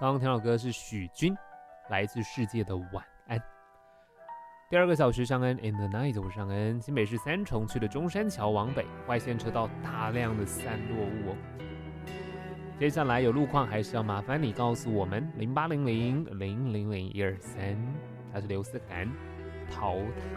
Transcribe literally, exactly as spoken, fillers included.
刚刚听到的歌是许君，来自世界的晚安。第二个小时，尚恩 in the night， 我是尚恩。新北市三重区的中山桥往北外线车道大量的散落物哦。接下来有路况，还是要麻烦你告诉我们零八零零零零零一二三。他是刘思涵，淘汰。